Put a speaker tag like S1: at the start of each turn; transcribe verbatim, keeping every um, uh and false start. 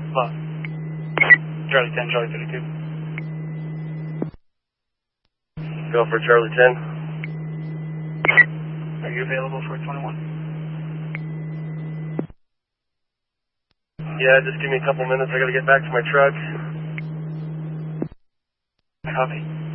S1: Love. Charlie ten, Charlie thirty-two.
S2: Go for Charlie ten.
S1: Are you available for twenty-one?
S2: Yeah, just give me a couple minutes. I gotta get back to my truck.
S1: Copy.